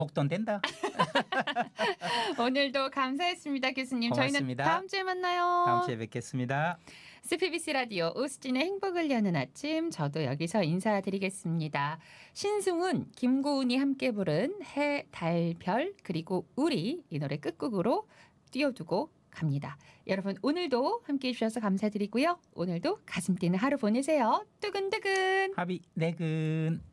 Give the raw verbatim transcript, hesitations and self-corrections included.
복돈 된다. 오늘도 감사했습니다, 교수님. 저희는 고맙습니다. 다음 주에 만나요. 다음 주에 뵙겠습니다. 씨피비씨 라디오 오수진의 행복을 여는 아침, 저도 여기서 인사드리겠습니다. 신승훈, 김고은이 함께 부른 해, 달, 별 그리고 우리, 이 노래 끝곡으로 띄워두고 갑니다. 여러분 오늘도 함께해 주셔서 감사드리고요. 오늘도 가슴 뛰는 하루 보내세요. 뜨근뜨근. 합의 내근.